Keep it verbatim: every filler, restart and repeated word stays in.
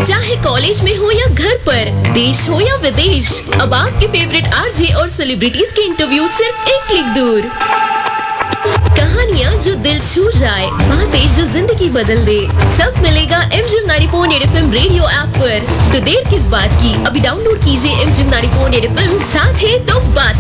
चाहे कॉलेज में हो या घर पर, देश हो या विदेश, अब आपके फेवरेट आरजे और सेलिब्रिटीज के इंटरव्यू सिर्फ एक क्लिक दूर। कहानियाँ जो दिल छू जाए, बातें जो जिंदगी बदल दे, सब मिलेगा एमजिम ninety point at FM radio app पर। तो देर किस बात की, अभी डाउनलोड कीजिए एमजिम नाइंटी पॉइंट एट एफएम, साथ है तो बात